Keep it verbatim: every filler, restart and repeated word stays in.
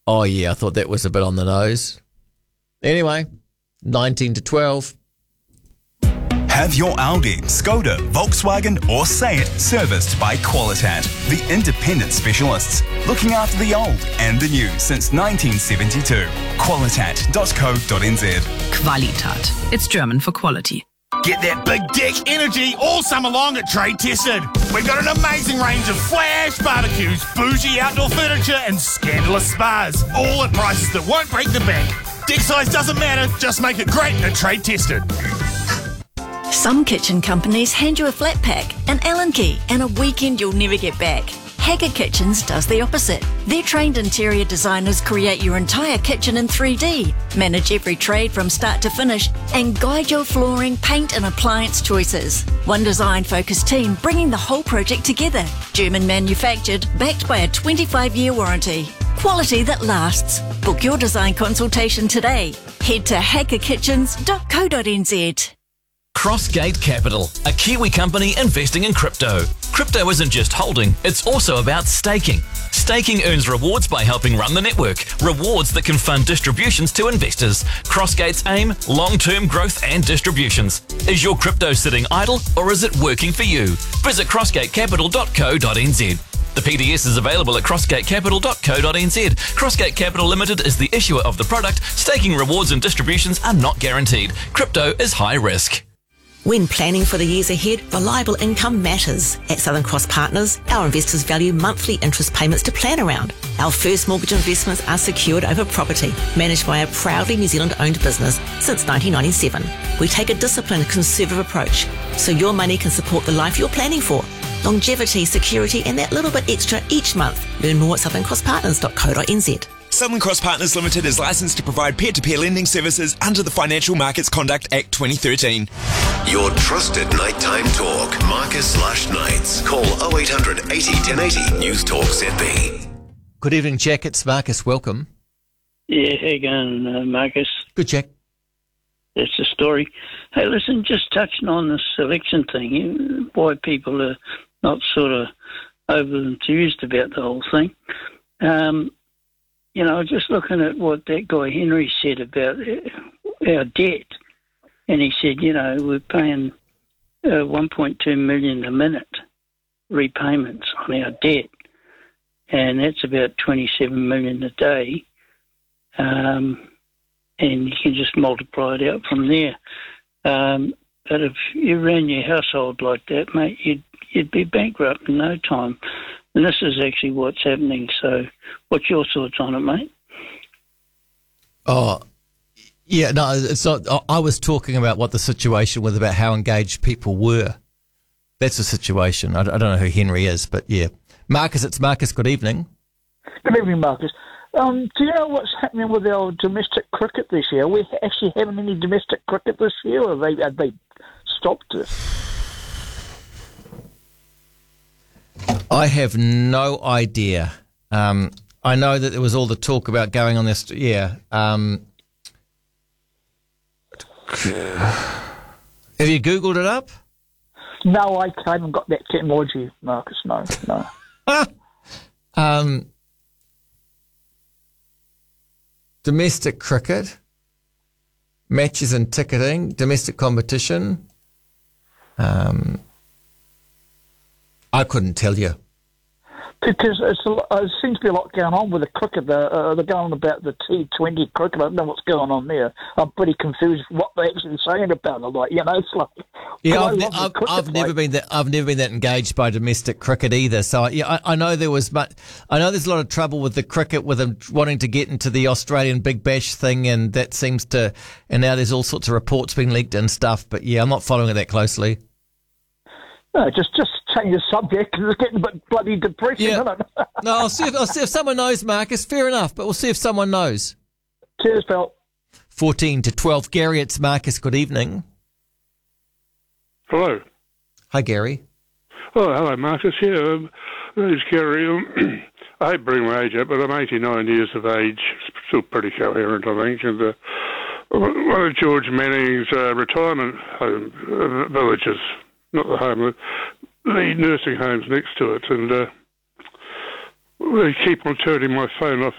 Oh, yeah, I thought that was a bit on the nose. Anyway, nineteen to twelve. Have your Audi, Skoda, Volkswagen or Seat serviced by Qualitat, the independent specialists, looking after the old and the new since nineteen seventy-two. Qualitat dot co dot n z. Qualitat. It's German for quality. Get that big dick energy all summer long at Trade Tested. We've got an amazing range of flash barbecues, bougie outdoor furniture and scandalous spas, all at prices that won't break the bank. Dick size doesn't matter, just make it great at Trade Tested. Some kitchen companies hand you a flat pack, an Allen key, and a weekend you'll never get back. Haggard Kitchens does the opposite. Their trained interior designers create your entire kitchen in three D, manage every trade from start to finish, and guide your flooring, paint and appliance choices. One design-focused team bringing the whole project together. German manufactured, backed by a twenty-five year warranty. Quality that lasts. Book your design consultation today. Head to haggard kitchens dot co dot n z. Crossgate Capital, a Kiwi company investing in crypto. Crypto isn't just holding, it's also about staking. Staking earns rewards by helping run the network, rewards that can fund distributions to investors. Crossgate's aim, long-term growth and distributions. Is your crypto sitting idle or is it working for you? Visit crossgate capital dot co dot n z. The P D S is available at crossgate capital dot co dot n z. Crossgate Capital Limited is the issuer of the product. Staking rewards and distributions are not guaranteed. Crypto is high risk. When planning for the years ahead, reliable income matters. At Southern Cross Partners, our investors value monthly interest payments to plan around. Our first mortgage investments are secured over property, managed by a proudly New Zealand-owned business since nineteen ninety-seven. We take a disciplined, conservative approach, so your money can support the life you're planning for. Longevity, security, and that little bit extra each month. Learn more at southern cross partners dot co dot n z. Southern Cross Partners Limited is licensed to provide peer-to-peer lending services under the Financial Markets Conduct Act twenty thirteen. Your trusted nighttime talk. Marcus Lush Nights. Call oh eight hundred eighty ten eighty. News Talk Z B. Good evening, Jack. It's Marcus. Welcome. Yeah, how you going, uh, Marcus? Good, Jack. That's the story. Hey, listen, just touching on this election thing, why people are not sort of over enthused about the whole thing. Um, you know, just looking at what that guy Henry said about our debt, and he said, you know, we're paying uh, one point two million a minute repayments on our debt, and that's about twenty-seven million a day. Um, and you can just multiply it out from there. Um, but if you ran your household like that, mate, you'd you'd be bankrupt in no time. And this is actually what's happening. So what's your thoughts on it, mate? Oh, yeah, no, it's not. I was talking about what the situation was, about how engaged people were. That's the situation. I don't know who Henry is, but yeah. Marcus, it's Marcus. Good evening. Good evening, Marcus. Um, do you know what's happening with our domestic cricket this year? Are we actually having any domestic cricket this year, or have they, have they stopped it? I have no idea. Um, I know that there was all the talk about going on this. Yeah. Um, have you Googled it up? No, I haven't got that technology, Marcus. No, no. um, domestic cricket, matches and ticketing, domestic competition. Um, I couldn't tell you. Because it's a, uh, there seems to be a lot going on with the cricket. They're, uh, they're going on about the T twenty cricket. I don't know what's going on there. I'm pretty confused what they're actually saying about it. Like, you know, it's like... Yeah, I've, ne- I've, cricket, I've never like, been that. I've never been that engaged by domestic cricket either. So yeah, I, I know there was, but I know there's a lot of trouble with the cricket, with them wanting to get into the Australian Big Bash thing, and that seems to. And now there's all sorts of reports being leaked and stuff. But yeah, I'm not following it that closely. No, just just change the subject because it's getting a bit bloody depressing, yeah. isn't it? No, I'll see if I'll see if someone knows, Marcus. Fair enough, but we'll see if someone knows. Cheers, pal. Fourteen to twelve, Gary. It's Marcus. Good evening. Hello. Hi, Gary. Oh, hello, Marcus. Yeah, um, my name's Gary. Um, I hate bringing my age up, but I'm eighty-nine years of age. Still pretty coherent, I think. And uh, one of George Manning's uh, retirement home uh, villages. Not the home, the nursing homes next to it, and uh, they keep on turning my phone off